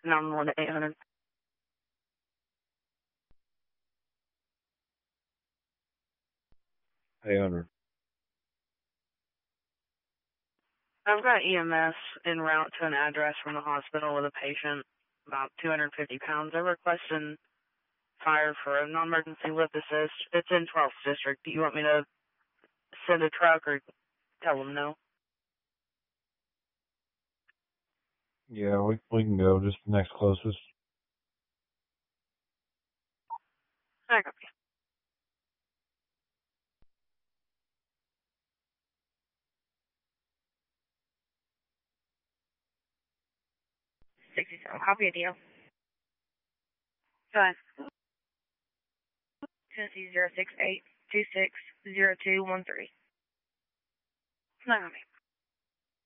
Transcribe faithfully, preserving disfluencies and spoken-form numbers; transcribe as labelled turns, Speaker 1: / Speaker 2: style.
Speaker 1: nine one one to eight hundred.
Speaker 2: eight hundred.
Speaker 1: I've got E M S en route to an address from the hospital with a patient about two hundred fifty pounds. They're requesting fire for a non-emergency lip assist. It's in twelfth District. Do you want me to send a truck or tell them no?
Speaker 2: Yeah, we we can go. Just the next closest.
Speaker 1: I copy.
Speaker 3: sixty-seven. Copy a deal.
Speaker 1: Go ahead.
Speaker 3: Tennessee zero six eight two six zero two one three.
Speaker 1: I copy.